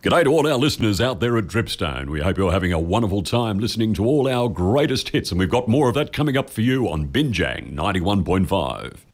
G'day to all our listeners out there at Dripstone. We hope you're having a wonderful time listening to all our greatest hits, and we've got more of that coming up for you on Binjang 91.5.